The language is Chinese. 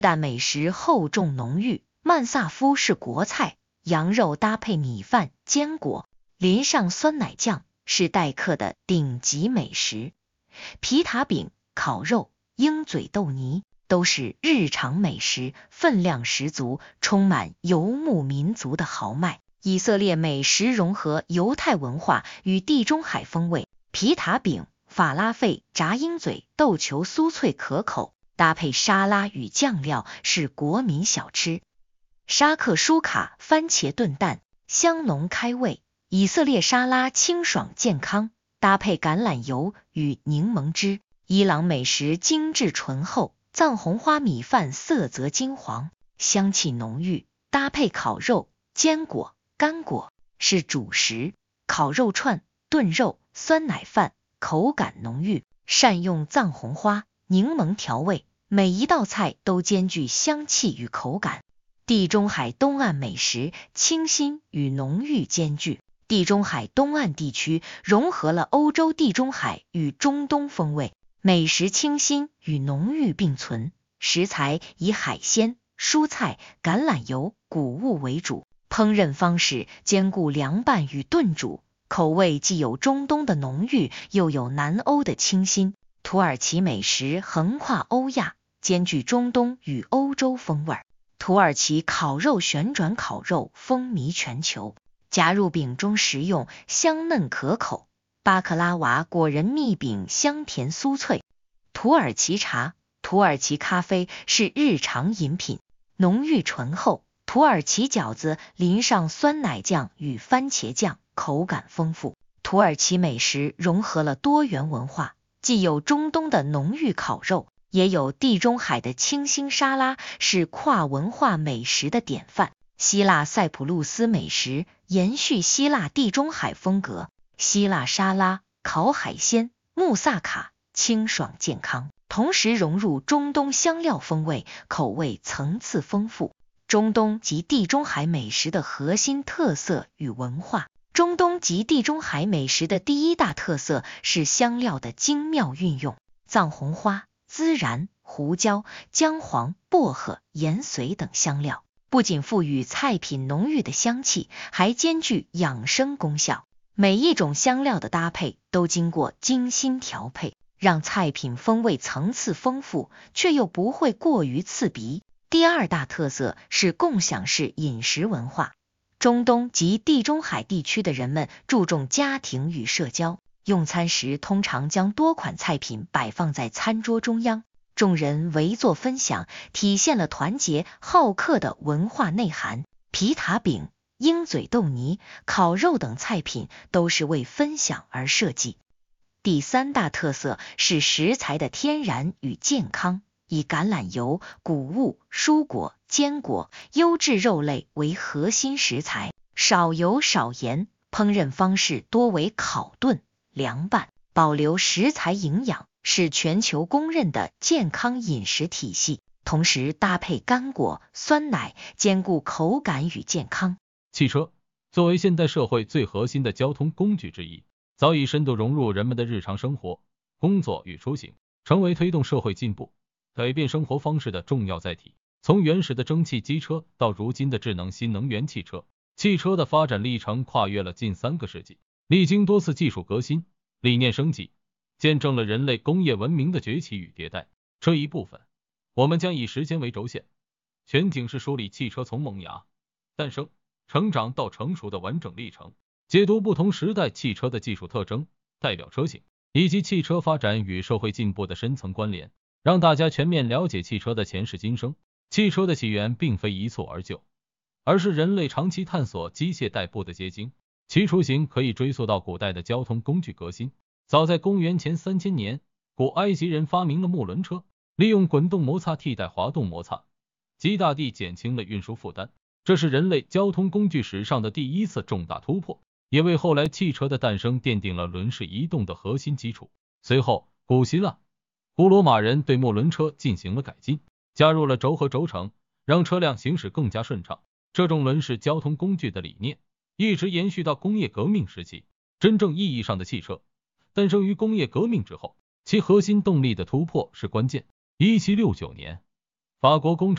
但美食厚重浓郁，曼萨夫是国菜，羊肉搭配米饭、坚果，淋上酸奶酱，是待客的顶级美食。皮塔饼、烤肉、鹰嘴豆泥都是日常美食，分量十足，充满游牧民族的豪迈。以色列美食融合犹太文化与地中海风味，皮塔饼、法拉费、炸鹰嘴豆球酥脆可口，搭配沙拉与酱料是国民小吃。沙克舒卡番茄炖蛋香浓开胃，以色列沙拉清爽健康，搭配橄榄油与柠檬汁。伊朗美食精致醇厚，藏红花米饭色泽金黄，香气浓郁，搭配烤肉、坚果、干果是主食。烤肉串、炖肉、酸奶饭口感浓郁，善用藏红花、柠檬调味，每一道菜都兼具香气与口感。地中海东岸美食清新与浓郁兼具。地中海东岸地区融合了欧洲地中海与中东风味，美食清新与浓郁并存，食材以海鲜、蔬菜、橄榄油、谷物为主，烹饪方式兼顾凉拌与炖煮，口味既有中东的浓郁，又有南欧的清新。土耳其美食横跨欧亚，兼具中东与欧洲风味。土耳其烤肉旋转烤肉风靡全球，夹入饼中食用，香嫩可口。巴克拉瓦果仁蜜饼香甜酥脆。土耳其茶、土耳其咖啡是日常饮品，浓郁醇厚。土耳其饺子淋上酸奶酱与番茄酱，口感丰富。土耳其美食融合了多元文化，既有中东的浓郁烤肉，也有地中海的清新沙拉，是跨文化美食的典范。希腊塞浦路斯美食延续希腊地中海风格，希腊沙拉、烤海鲜、穆萨卡清爽健康，同时融入中东香料风味，口味层次丰富。中东及地中海美食的核心特色与文化。中东及地中海美食的第一大特色是香料的精妙运用，藏红花、孜然、胡椒、姜黄、薄荷、盐髓等香料，不仅赋予菜品浓郁的香气，还兼具养生功效。每一种香料的搭配都经过精心调配，让菜品风味层次丰富，却又不会过于刺鼻。第二大特色是共享式饮食文化。中东及地中海地区的人们注重家庭与社交，用餐时通常将多款菜品摆放在餐桌中央，众人围坐分享，体现了团结好客的文化内涵。皮塔饼、鹰嘴豆泥、烤肉等菜品都是为分享而设计。第三大特色是食材的天然与健康，以橄榄油、谷物、蔬果、坚果、优质肉类为核心食材，少油少盐，烹饪方式多为烤炖、凉拌，保留食材营养，是全球公认的健康饮食体系，同时搭配干果、酸奶，兼顾口感与健康。 汽车作为现代社会最核心的交通工具之一，早已深度融入人们的日常生活、工作与出行，成为推动社会进步、改变生活方式的重要载体。从原始的蒸汽机车到如今的智能新能源汽车，汽车的发展历程跨越了近3个世纪，历经多次技术革新、理念升级，见证了人类工业文明的崛起与迭代。这一部分，我们将以时间为轴线，全景式梳理汽车从萌芽、诞生、成长到成熟的完整历程，解读不同时代汽车的技术特征、代表车型，以及汽车发展与社会进步的深层关联，让大家全面了解汽车的前世今生。汽车的起源并非一蹴而就，而是人类长期探索机械代步的结晶，其雏形可以追溯到古代的交通工具革新。早在公元前3000年，古埃及人发明了木轮车，利用滚动摩擦替代滑动摩擦，极大地减轻了运输负担。这是人类交通工具史上的第一次重大突破，也为后来汽车的诞生奠定了轮式移动的核心基础。随后，古希腊、古罗马人对木轮车进行了改进，加入了轴和轴承，让车辆行驶更加顺畅。这种轮式交通工具的理念一直延续到工业革命时期。真正意义上的汽车诞生于工业革命之后，其核心动力的突破是关键。1769年，法国工厂